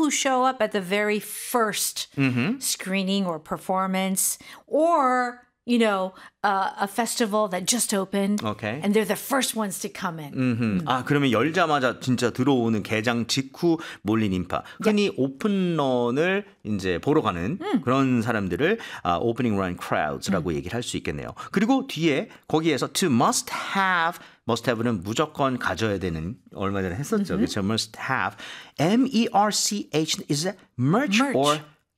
who show up at the very first screening or performance, or a festival that just opened, Okay. and they're the first ones to come in. 아, 그러면 열자마자 진짜 들어오는 개장 직후 몰린 인파. 흔히 오픈런을 이제 보러 가는 그런 사람들을 오프닝 런 crowds라고 얘기를 할 수 있겠네요. 그리고 뒤에 거기에서 to must have는 무조건 가져야 되는, 얼마 전에 했었죠. 그렇죠? must have. M-E-R-C-H is it merch or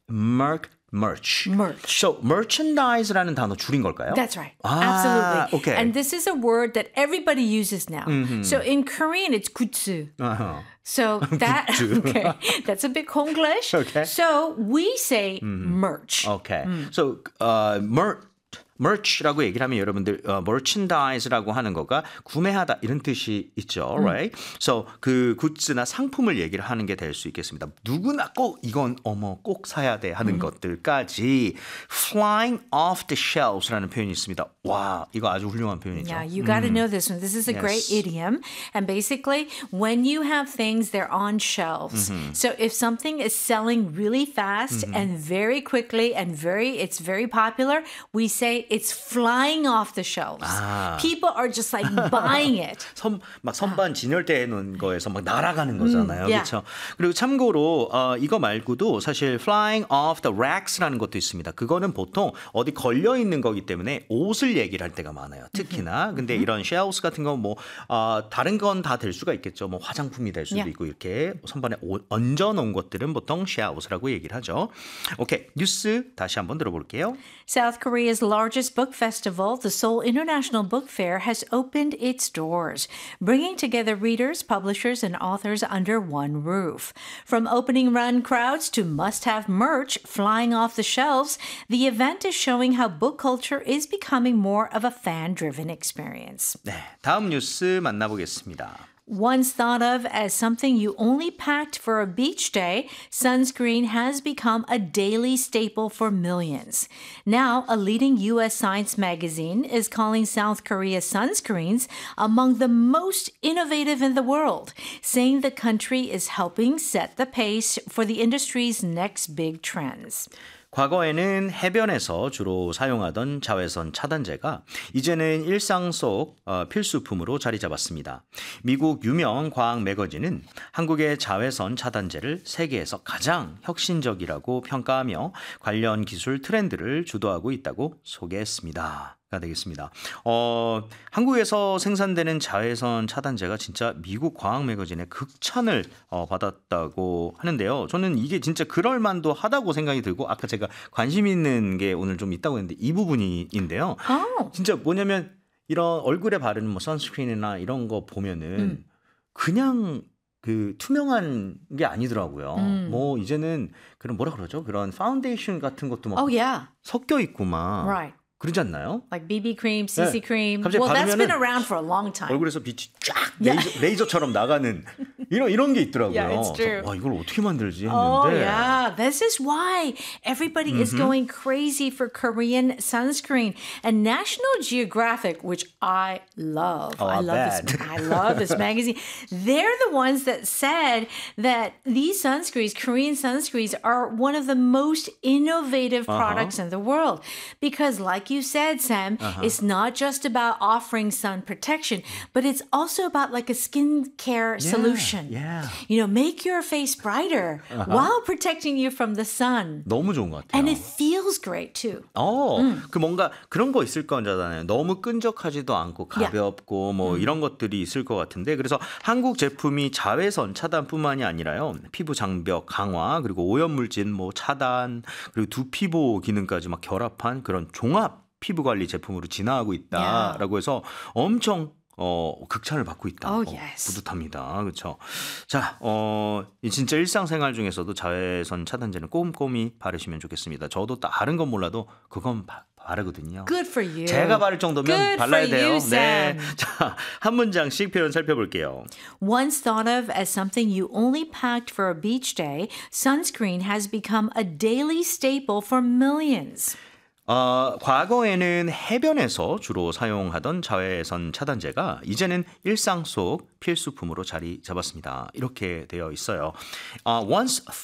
merch. So merchandise라는 단어 줄인 걸까요? That's right. Absolutely. Okay. And this is a word that everybody uses now. So in Korean, it's gutsu. So that, okay, that's a bit Konglish. Okay. So we say merch. Okay. So merch라고 얘기를 하면 여러분들 merchandise라고 하는 거가 구매하다 이런 뜻이 있죠, right? So 그 굿즈나 상품을 얘기를 하는 게 될 수 있겠습니다. 누구나 꼭 이건 꼭 사야 돼 하는 것들까지 flying off the shelves라는 표현이 있습니다. 와, 이거 아주 훌륭한 표현이죠. Yeah, you got to know this one. This is a great idiom. And basically, when you have things, they're on shelves. So if something is selling really fast and very quickly and it's very popular, we say it's flying off the shelves. People are just like buying it. 막 선반 진열대에 놓은 거에서 막 날아가는 거잖아요. 그렇죠? 그리고 참고로 이거 말고도 사실 flying off the racks라는 것도 있습니다. 그거는 보통 어디 걸려 있는 거기 때문에 옷을 얘기를 할 때가 많아요. 특히나. 근데 이런 shelves 같은 건 뭐 다른 건 다 될 수가 있겠죠. 뭐 화장품이 될 수도 있고 이렇게 선반에 얹어 놓은 것들은 보통 shelves라고 얘기를 하죠. 오케이, 뉴스 다시 한번 들어볼게요. South Korea's largest book festival, the Seoul International Book Fair, has opened its doors, bringing together readers, publishers, and authors under one roof. From opening run crowds to must-have merch flying off the shelves, the event is showing how book culture is becoming more of a fan-driven experience. 네, 다음 뉴스 만나보겠습니다. Once thought of as something you only packed for a beach day, sunscreen has become a daily staple for millions. Now, a leading U.S. science magazine is calling South Korea's sunscreens among the most innovative in the world, saying the country is helping set the pace for the industry's next big trends. 과거에는 해변에서 주로 사용하던 자외선 차단제가 이제는 일상 속 필수품으로 자리 잡았습니다. 미국 유명 과학 매거진은 한국의 자외선 차단제를 세계에서 가장 혁신적이라고 평가하며 관련 기술 트렌드를 주도하고 있다고 소개했습니다. 가 되겠습니다. 한국에서 생산되는 자외선 차단제가 진짜 미국 과학 매거진의 극찬을 받았다고 하는데요. 저는 이게 진짜 그럴만도 하다고 생각이 들고 아까 제가 관심 있는 게 오늘 좀 있다고 했는데 이 부분인데요. 진짜 뭐냐면 이런 얼굴에 바르는 뭐 선스크린이나 이런 거 보면은 그냥 그 투명한 게 아니더라고요. 뭐 이제는 그런 뭐라 그러죠? 그런 파운데이션 같은 것도 막 섞여 있고 막 Right. 그러지 않나요? Like BB cream, CC cream. 갑자기 Well, that's been 바르면은 around for a long time. 얼굴에서 빛이 쫙 레이저처럼 나가는 이런 게 있더라고요. Yeah, it's true. 와, 이걸 어떻게 만들지 했는데. Oh, yeah. This is why everybody is going crazy for Korean sunscreen. And National Geographic, which I love. I love this magazine. They're the ones that said that these sunscreens, Korean sunscreens, are one of the most innovative products in the world. Because like you said, Sam, it's not just about offering sun protection, but it's also about like a skincare solution. Yeah. You know, make your face brighter while protecting you from the sun. 너무 좋은 것 같아요. And it feels great too. 그 뭔가 그런 거 있을 거잖아요. 너무 끈적하지도 않고 가볍고 뭐 이런 것들이 있을 것 같은데 그래서 한국 제품이 자외선 차단뿐만이 아니라요. 피부 장벽 강화 그리고 오염물질 뭐 차단 그리고 두피 보호 기능까지 막 결합한 그런 종합 피부 관리 제품으로 진화하고 있다라고 해서 엄청 극찬을 받고 있다. 뿌듯합니다. 그렇죠. 자, 진짜 일상생활 중에서도 자외선 차단제는 꼼꼼히 바르시면 좋겠습니다. 저도 다른 건 몰라도 그건 바르거든요. Good for you. 제가 바를 정도면 발라야 돼요. You, Sam. 네. 자, 한 문장씩 표현 살펴볼게요. Once thought of as something you only packed for a beach day, sunscreen has become a daily staple for millions. 과거에는 해변에서 주로 사용하던 자외선 차단제가 이제는 일상 속 필수품으로 자리 잡았습니다. 이렇게 되어 있어요. Once